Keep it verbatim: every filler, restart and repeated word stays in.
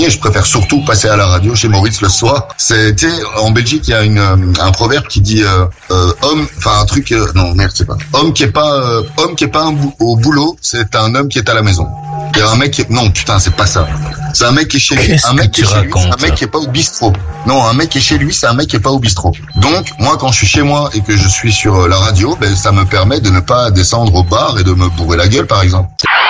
et je préfère surtout passer à la radio chez Maurice le soir. C'est, tu sais, en Belgique, il y a une, un proverbe qui dit euh, euh, homme, enfin un truc, euh, non merde, c'est pas. Homme qui est pas, euh, homme qui est pas un bou- au boulot, c'est un homme qui est à la maison. Il y a un mec qui est... Non, putain, c'est pas ça. C'est un mec qui est chez lui. Qu'est-ce Un mec que qui est tu chez lui, c'est racontes, un mec qui est pas au bistrot. Non, un mec qui est chez lui, c'est un mec qui est pas au bistrot. Donc, moi, quand je suis chez moi et que je suis sur la radio, ben, ça me permet de ne pas descendre au bar et de me bourrer la gueule, par exemple.